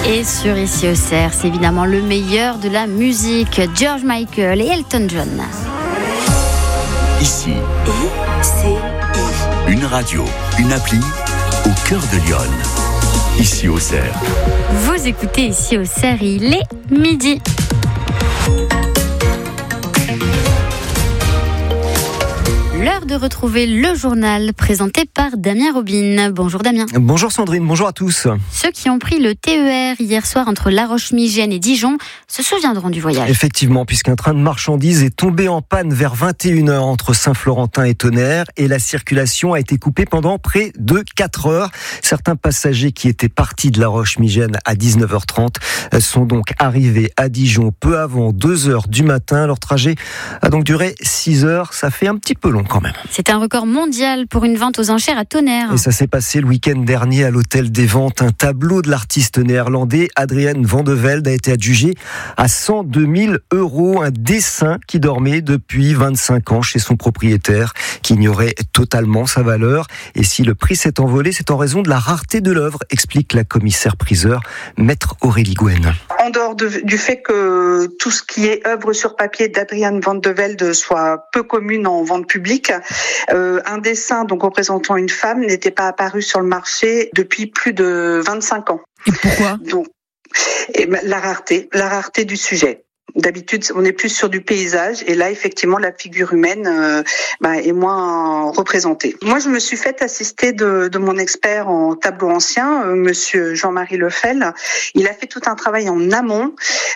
Et sur Ici Auxerre, c'est évidemment le meilleur de la musique. George Michael et Elton John. Ici, une radio, une appli au cœur de Lyon. Ici Auxerre. Vous écoutez Ici Auxerre, il est midi. L'heure de retrouver le journal présenté par Damien Robin. Bonjour Damien. Bonjour Sandrine, bonjour à tous. Ceux qui ont pris le TER hier soir entre La Roche-Migène et Dijon se souviendront du voyage. Effectivement, puisqu'un train de marchandises est tombé en panne vers 21h entre Saint-Florentin et Tonnerre et la circulation a été coupée pendant près de 4 heures. Certains passagers qui étaient partis de La Roche-Migène à 19h30 sont donc arrivés à Dijon peu avant 2h du matin. Leur trajet a donc duré 6 heures. Ça fait un petit peu long quand même. C'est un record mondial pour une vente aux enchères à Tonnerre. Et ça s'est passé le week-end dernier à l'hôtel des ventes. Un tableau de l'artiste néerlandais Adrien van de Velde a été adjugé à 102 000 €. Un dessin qui dormait depuis 25 ans chez son propriétaire, qui ignorait totalement sa valeur. Et si le prix s'est envolé, c'est en raison de la rareté de l'œuvre, explique la commissaire-priseur, maître Aurélie Gouenne. En dehors du fait que tout ce qui est œuvre sur papier d'Adrien van de Velde soit peu commune en vente publique, un dessin donc représentant une femme n'était pas apparu sur le marché depuis plus de 25 ans. Et pourquoi ? Donc, la rareté du sujet. D'habitude, on est plus sur du paysage et là, effectivement, la figure humaine est moins représentée. Moi, je me suis fait assister de mon expert en tableau ancien, monsieur Jean-Marie Lefel. Il a fait tout un travail en amont,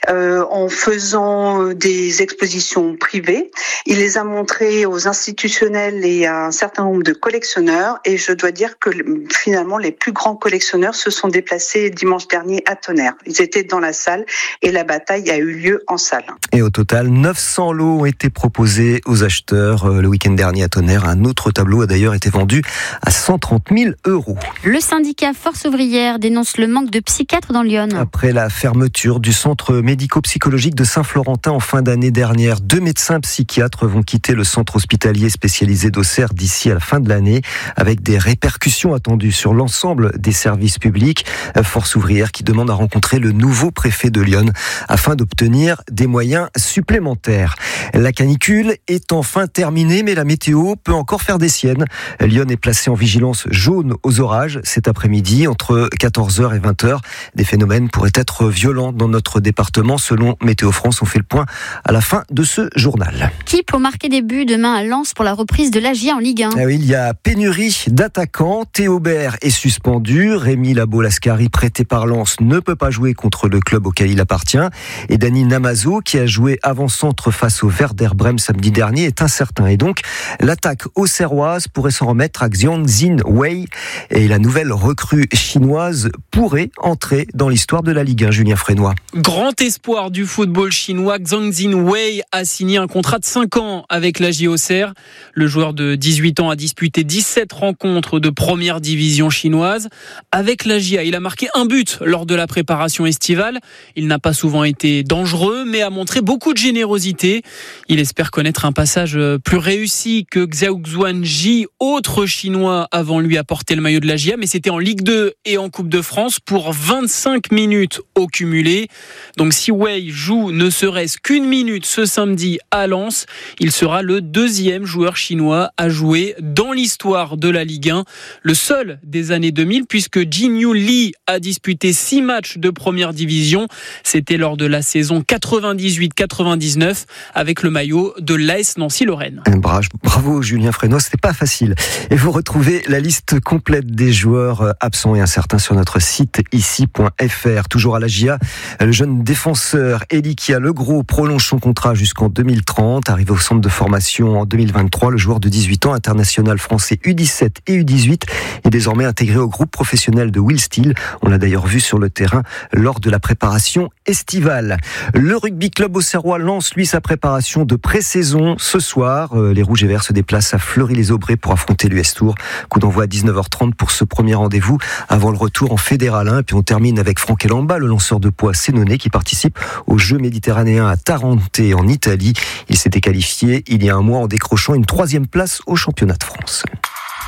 en faisant des expositions privées. Il les a montrées aux institutionnels et à un certain nombre de collectionneurs. Et je dois dire que finalement, les plus grands collectionneurs se sont déplacés dimanche dernier à Tonnerre. Ils étaient dans la salle et la bataille a eu lieu en salle. Et au total, 900 lots ont été proposés aux acheteurs le week-end dernier à Tonnerre. Un autre tableau a d'ailleurs été vendu à 130 000 €. Le syndicat Force Ouvrière dénonce le manque de psychiatres dans Lyon. Après la fermeture du centre médico-psychologique de Saint-Florentin en fin d'année dernière, 2 médecins psychiatres vont quitter le centre hospitalier spécialisé d'Auxerre d'ici à la fin de l'année, avec des répercussions attendues sur l'ensemble des services publics. Force Ouvrière qui demande à rencontrer le nouveau préfet de Lyon afin d'obtenir des moyens supplémentaires. La canicule est enfin terminée, mais la météo peut encore faire des siennes. Lyon est placé en vigilance jaune aux orages cet après-midi entre 14h et 20h. Des phénomènes pourraient être violents dans notre département. Selon Météo France, on fait le point à la fin de ce journal. Qui peut marquer des buts demain à Lens pour la reprise de l'AGIA en Ligue 1 ? Ah oui, il y a pénurie d'attaquants. Théo Baer est suspendu. Rémi Labo-Lascari, prêté par Lens, ne peut pas jouer contre le club auquel il appartient. Et Dani Namazo, qui a joué avant-centre face au Werder Brême samedi dernier, est incertain. Et donc, l'attaque auxerroise pourrait s'en remettre à Xiang Xin Wei. Et la nouvelle recrue chinoise pourrait entrer dans l'histoire de la Ligue 1. Julien Frénois. Grand espoir du football chinois, Xiang Xin Wei a signé un contrat de 5 ans avec l'AGIA Auxerre. Le joueur de 18 ans a disputé 17 rencontres de première division chinoise. Avec l'AGIA, il a marqué un but lors de la préparation estivale. Il n'a pas souvent été dangereux, mais a montré beaucoup de générosité. Il espère connaître un passage plus réussi que Xiao Xuanji, autre chinois avant lui à porter le maillot de l'AGIA, mais c'était en Ligue 2 et en Coupe de France pour 25 minutes au cumulé. Donc si Wei joue ne serait-ce qu'une minute ce samedi à Lens, il sera le 2e joueur chinois à jouer dans l'histoire de la Ligue 1, le seul des années 2000, puisque Jinyu Li a disputé 6 matchs de première division. C'était lors de la saison 98-99 avec le maillot de l'AS Nancy-Lorraine. Bravo Julien Frénois, c'était pas facile. Et vous retrouvez la liste complète des joueurs absents et incertains sur notre site ici.fr. Toujours à l'AGIA, le jeune défenseur Elikia Legros prolonge son contrat jusqu'en 2030. Arrivé au centre de formation en 2023, le joueur de 18 ans, international français U17 et U18, est désormais intégré au groupe professionnel de Will Steel. On l'a d'ailleurs vu sur le terrain lors de la préparation estivale. Le rugby club auxerrois lance lui sa préparation de pré-saison ce soir. Les Rouges et Verts se déplacent à Fleury-les-Aubrais pour affronter l'US Tours. Coup d'envoi à 19h30 pour ce premier rendez-vous avant le retour en Fédéral 1. Et puis on termine avec Franck Elamba, le lanceur de poids sénonais qui participe aux Jeux méditerranéens à Tarente en Italie. Il s'était qualifié il y a un mois en décrochant une 3e place au championnat de France.